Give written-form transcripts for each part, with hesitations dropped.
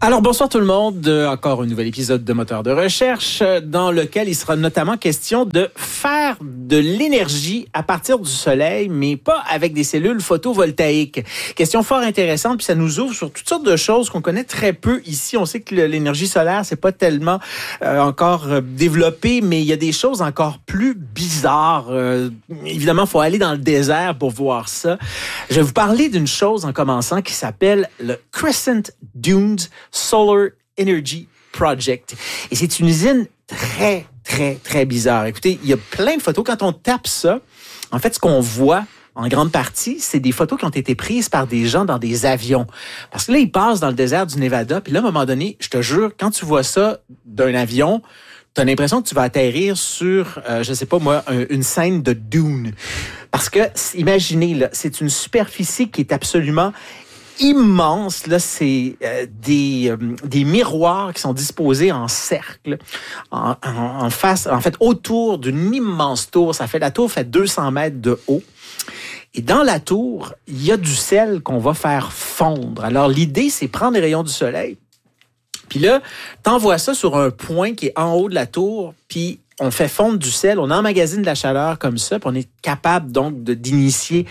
Alors, bonsoir tout le monde. Encore un nouvel épisode de Moteur de recherche dans lequel il sera notamment question de faire de l'énergie à partir du soleil, mais pas avec des cellules photovoltaïques. Question fort intéressante, puis ça nous ouvre sur toutes sortes de choses qu'on connaît très peu ici. On sait que l'énergie solaire, c'est pas tellement encore développé, mais il y a des choses encore plus bizarres. Évidemment, il faut aller dans le désert pour voir ça. Je vais vous parler d'une chose en commençant qui s'appelle le Crescent Dunes Solar Energy Project. Et c'est une usine très bizarre. Écoutez, il y a plein de photos. Quand on tape ça, en fait, ce qu'on voit, en grande partie, c'est des photos qui ont été prises par des gens dans des avions. Parce que là, ils passent dans le désert du Nevada, puis là, à un moment donné, je te jure, quand tu vois ça d'un avion, tu as l'impression que tu vas atterrir sur, je sais pas moi, une scène de Dune. Parce que, imaginez, là, c'est une superficie qui est absolument immense. Là, c'est des miroirs qui sont disposés en cercle, en face, en fait, autour d'une immense tour. La tour fait 200 mètres de haut. Et dans la tour, il y a du sel qu'on va faire fondre. Alors, l'idée, c'est prendre les rayons du soleil. Puis là, t'envoies ça sur un point qui est en haut de la tour, puis on fait fondre du sel, on emmagasine de la chaleur comme ça, puis on est capable donc d'initier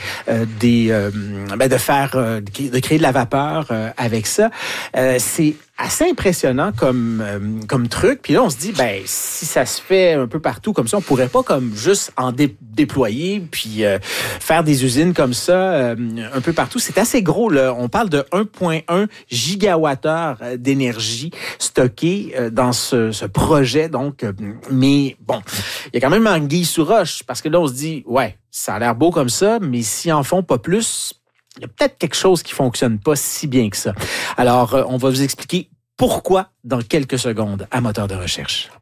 de créer de la vapeur avec ça. C'est assez impressionnant comme truc. Puis là, on se dit, si ça se fait un peu partout comme ça, on pourrait pas comme juste en déployer puis faire des usines comme ça un peu partout. C'est assez gros, là. On parle de 1,1 gigawattheure d'énergie stockée dans ce projet. Donc, mais bon, il y a quand même anguille sous roche parce que là, on se dit, ouais, ça a l'air beau comme ça, mais s'ils en font pas plus, il y a peut-être quelque chose qui fonctionne pas si bien que ça. Alors, on va vous expliquer pourquoi dans quelques secondes à Moteur de recherche.